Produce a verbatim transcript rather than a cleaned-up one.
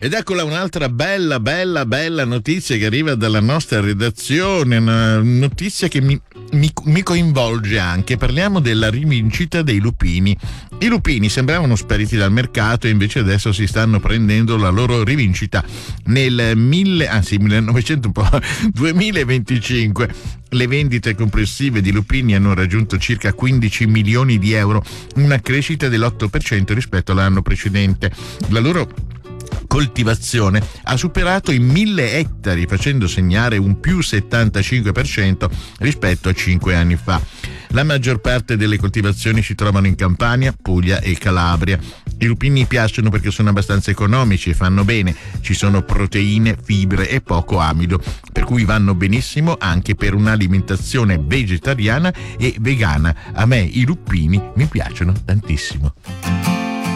Ed eccola un'altra bella, bella, bella notizia che arriva dalla nostra redazione, una notizia che mi, mi, mi coinvolge anche. Parliamo della rivincita dei lupini. I lupini sembravano spariti dal mercato e invece adesso si stanno prendendo la loro rivincita. Nel mille, anzi millenovecento, un po', duemilaventicinque le vendite complessive di lupini hanno raggiunto circa quindici milioni di euro, una crescita dell'otto per cento rispetto all'anno precedente. La loro coltivazione ha superato i mille ettari, facendo segnare un più settantacinque per cento rispetto a cinque anni fa. La maggior parte delle coltivazioni si trovano in Campania, Puglia e Calabria. I lupini piacciono perché sono abbastanza economici e fanno bene. Ci sono proteine, fibre e poco amido, per cui vanno benissimo anche per un'alimentazione vegetariana e vegana. A me i lupini mi piacciono tantissimo.